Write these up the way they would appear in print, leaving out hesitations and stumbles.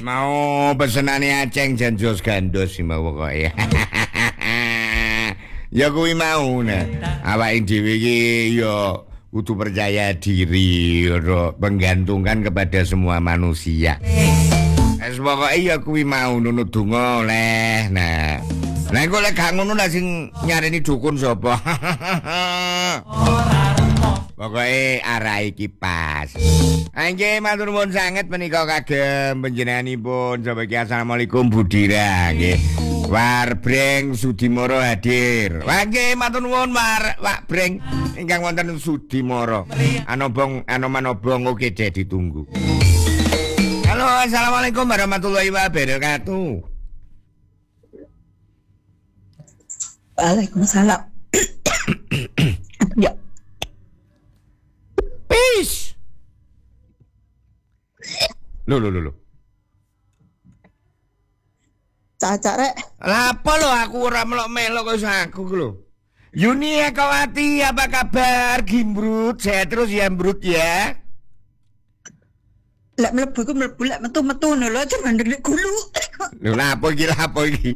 Mau pesenane aceng jan jos gandos sih mau pokoke. Ya kuwi mau nah. Awake dhewe iki ya kudu percaya diri, menggantungkan kepada semua manusia. Pokoke ya kuwi mau nunut donga oleh. Nah, kok lek gak ngono lah sing nyareni dukun sapa? Pokoke arah iki pas. Nggih matur nuwun sanget menika kagem panjenenganipun sapa iki assalamualaikum Budira nggih. Warbreng Sudimoro hadir. Wah nggih matur nuwun Pak Breng ingkang wonten Sudimoro. Anobong oke deh ditunggu. Halo assalamualaikum warahmatullahi wabarakatuh. Waalaikumsalam. Ya. Peace. Loh. Cacak rek. Lapa lo aku ora melok-melok kok aku lho. Yuni Ekawati apa kabar? Gimbrut, sehat terus ya Brut ya. Lek mlebu ku mlebu lek metu-metu lho aja mandek gulu. Lho lapo iki?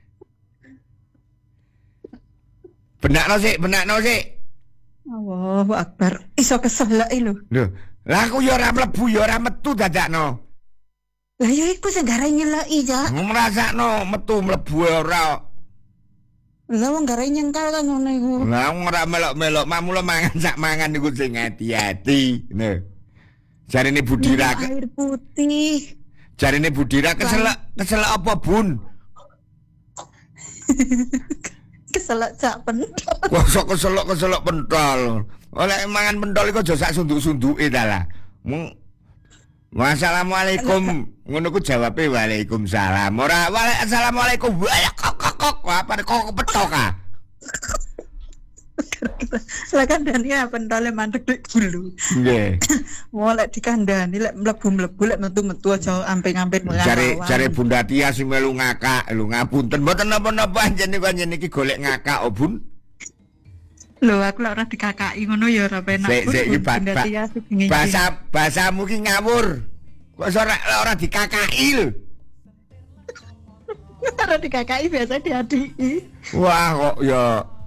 Benakno sik. Allahu Akbar. Iso keselak lho. Lho, lah aku ya ora mlebu ya ora metu dadakno. Lah ya iku sing gare nyeleki, Cak. Ngrasakno metu mlebu ora. Lah wong gare nyengkal kan ngono iku. Lah ora melok-melok, mamula mangan sak mangan niku sing hati-hati. Nah. Jarine Budira air putih. Jarine Budira keselak apa, Bun? Keselak cak pentol. Wah, sok keselak pentol. Oleh mangan pentol iku aja sak sunduk-sunduke ta lah. Wassalamualaikum. Ngono ku jawabe waalaikumsalam. Ora assalamualaikum. Kok apa kok petok ah. Lah kandhane pentole mandek nek gulu. Nggih. Molek dikandhani lek mlebu-mlebu lek metu-metu aja amping-amping Cari Bunda Tia sing melu ngakak. Lho ngapunten mboten napa-napa anjen iki golek ngakak oh Bun. Lho aku lek ora dikakaki ngono ya ora penak. Bahasamu ki ngawur. Kok ora dikakaki lho. Ora dikakaki biasa diadiki. Wah kok ya.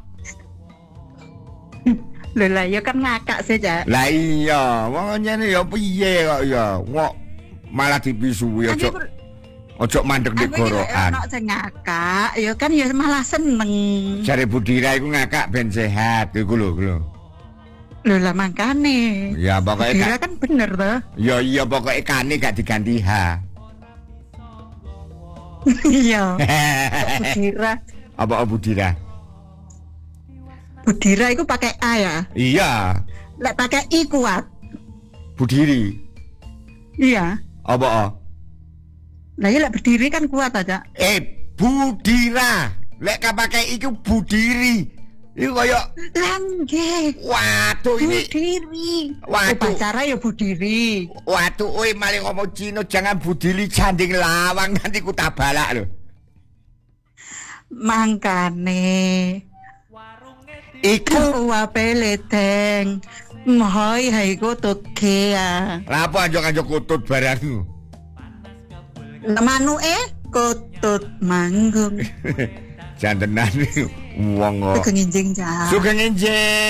Lho lah ya kan ngakak sih, Cak. Lah iya, wong nyene ya piye kok ya. Kok malah dibisui ojo mandek nek gorokan. Ono sing ngakak, ya kan ya malah seneng. Jare Budira iku ngakak ben sehat iku lho. Lho lah mangkane. Ya pokoke Budira kan bener toh. Ya iya pokoke kane gak diganti H. Iya. Budira. Apa Budira? Budira itu pakai A ya? Iya. Lek pakai I kuat. Budiri. Iya. Apa O? Lah ya lek berdiri kan kuat aja. Budira. Lek ka pakai iku Budiri. Iku koyo langge. Waduh ini. Budiri. Waduh. Upacara ya Budiri. Waduh, oi maling ngomong Cino jangan Budiri canding lawang nanti ku tabalak lho. Mangkane. Iku wape leteng. Mohoi hai kutut kea. Lah apa anjok kutut barangmu? Lemanu kutut manggung. Jantenan wong kok. Sugeng enjing, Cak. Sugeng enjing.